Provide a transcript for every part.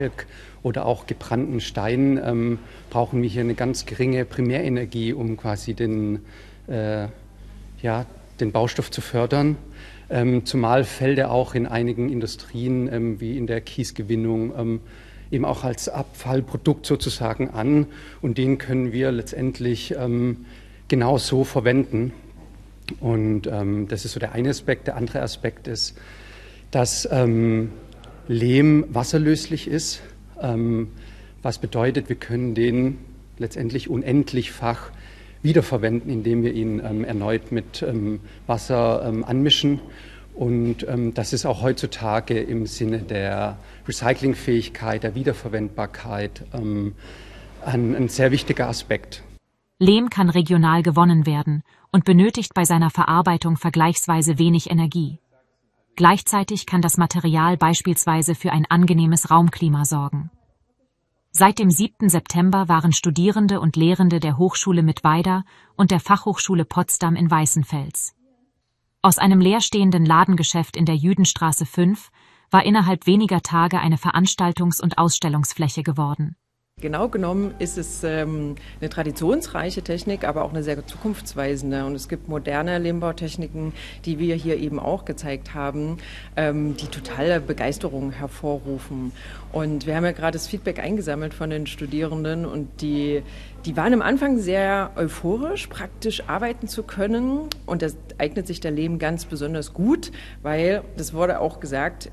oder auch gebrannten Stein brauchen wir hier eine ganz geringe Primärenergie, um quasi den Baustoff zu fördern. Zumal fällt er auch in einigen Industrien wie in der Kiesgewinnung eben auch als Abfallprodukt sozusagen an, und den können wir letztendlich genau so verwenden. Und das ist so der eine Aspekt. Der andere Aspekt ist, dass Lehm wasserlöslich ist, was bedeutet, wir können den letztendlich unendlichfach wiederverwenden, indem wir ihn erneut mit Wasser anmischen. Und das ist auch heutzutage im Sinne der Recyclingfähigkeit, der Wiederverwendbarkeit ein sehr wichtiger Aspekt. Lehm kann regional gewonnen werden und benötigt bei seiner Verarbeitung vergleichsweise wenig Energie. Gleichzeitig kann das Material beispielsweise für ein angenehmes Raumklima sorgen. Seit dem 7. September waren Studierende und Lehrende der Hochschule Mittweida und der Fachhochschule Potsdam in Weißenfels. Aus einem leerstehenden Ladengeschäft in der Jüdenstraße 5 war innerhalb weniger Tage eine Veranstaltungs- und Ausstellungsfläche geworden. Genau genommen ist es eine traditionsreiche Technik, aber auch eine sehr zukunftsweisende. Und es gibt moderne Lehmbautechniken, die wir hier eben auch gezeigt haben, die totale Begeisterung hervorrufen. Und wir haben ja gerade das Feedback eingesammelt von den Studierenden, und die waren am Anfang sehr euphorisch, praktisch arbeiten zu können. Und das eignet sich der Lehm ganz besonders gut, weil, das wurde auch gesagt,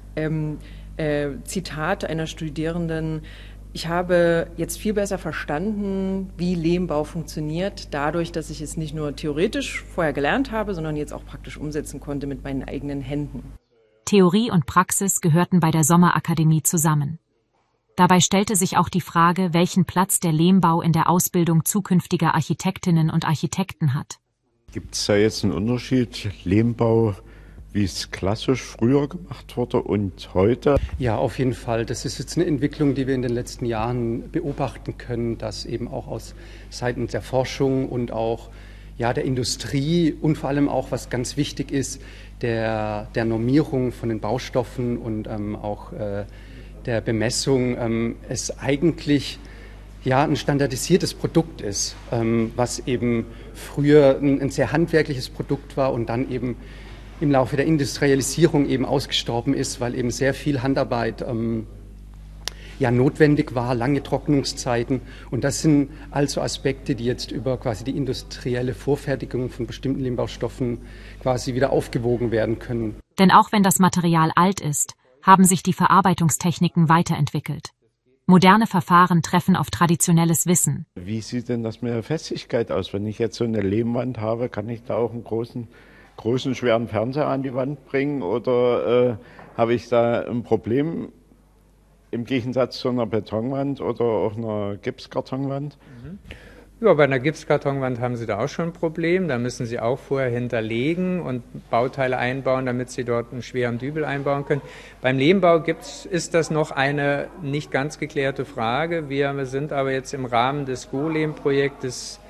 Zitat einer Studierenden: Ich habe jetzt viel besser verstanden, wie Lehmbau funktioniert, dadurch, dass ich es nicht nur theoretisch vorher gelernt habe, sondern jetzt auch praktisch umsetzen konnte mit meinen eigenen Händen. Theorie und Praxis gehörten bei der Sommerakademie zusammen. Dabei stellte sich auch die Frage, welchen Platz der Lehmbau in der Ausbildung zukünftiger Architektinnen und Architekten hat. Gibt es da jetzt einen Unterschied, Lehmbau, wie es klassisch früher gemacht wurde und heute? Ja, auf jeden Fall. Das ist jetzt eine Entwicklung, die wir in den letzten Jahren beobachten können, dass eben auch aus Seiten der Forschung und auch der Industrie und vor allem auch, was ganz wichtig ist, der Normierung von den Baustoffen und auch der Bemessung, es eigentlich ein standardisiertes Produkt ist, was eben früher ein sehr handwerkliches Produkt war und dann eben im Laufe der Industrialisierung eben ausgestorben ist, weil eben sehr viel Handarbeit notwendig war, lange Trocknungszeiten. Und das sind also Aspekte, die jetzt über quasi die industrielle Vorfertigung von bestimmten Lehmbaustoffen quasi wieder aufgewogen werden können. Denn auch wenn das Material alt ist, haben sich die Verarbeitungstechniken weiterentwickelt. Moderne Verfahren treffen auf traditionelles Wissen. Wie sieht denn das mit der Festigkeit aus? Wenn ich jetzt so eine Lehmwand habe, kann ich da auch einen großen, schweren Fernseher an die Wand bringen, oder habe ich da ein Problem im Gegensatz zu einer Betonwand oder auch einer Gipskartonwand? Ja, bei einer Gipskartonwand haben Sie da auch schon ein Problem. Da müssen Sie auch vorher hinterlegen und Bauteile einbauen, damit Sie dort einen schweren Dübel einbauen können. Beim Lehmbau ist das noch eine nicht ganz geklärte Frage. Wir sind aber jetzt im Rahmen des GoLehm-Projektes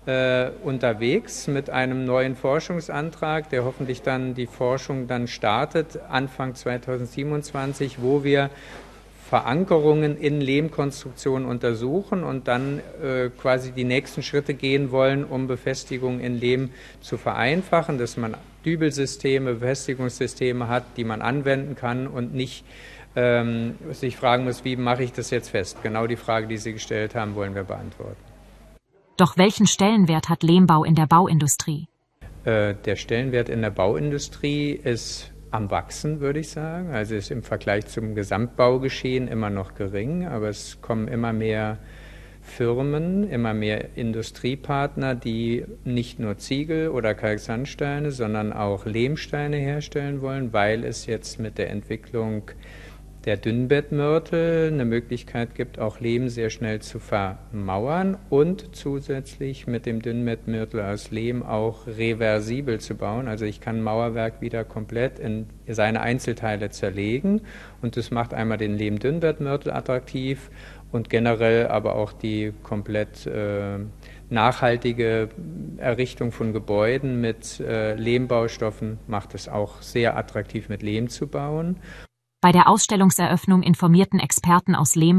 unterwegs mit einem neuen Forschungsantrag, der hoffentlich dann die Forschung dann startet, Anfang 2027, wo wir Verankerungen in Lehmkonstruktionen untersuchen und dann quasi die nächsten Schritte gehen wollen, um Befestigungen in Lehm zu vereinfachen, dass man Dübelsysteme, Befestigungssysteme hat, die man anwenden kann und nicht sich fragen muss, wie mache ich das jetzt fest? Genau die Frage, die Sie gestellt haben, wollen wir beantworten. Doch welchen Stellenwert hat Lehmbau in der Bauindustrie? Der Stellenwert in der Bauindustrie ist am Wachsen, würde ich sagen. Also ist im Vergleich zum Gesamtbaugeschehen immer noch gering, aber es kommen immer mehr Firmen, immer mehr Industriepartner, die nicht nur Ziegel oder Kalksandsteine, sondern auch Lehmsteine herstellen wollen, weil es jetzt mit der Entwicklung der Dünnbettmörtel eine Möglichkeit gibt, auch Lehm sehr schnell zu vermauern und zusätzlich mit dem Dünnbettmörtel aus Lehm auch reversibel zu bauen. Also ich kann ein Mauerwerk wieder komplett in seine Einzelteile zerlegen, und das macht einmal den Lehm-Dünnbettmörtel attraktiv und generell aber auch die komplett nachhaltige Errichtung von Gebäuden mit Lehmbaustoffen macht es auch sehr attraktiv, mit Lehm zu bauen. Bei der Ausstellungseröffnung informierten Experten aus Lehm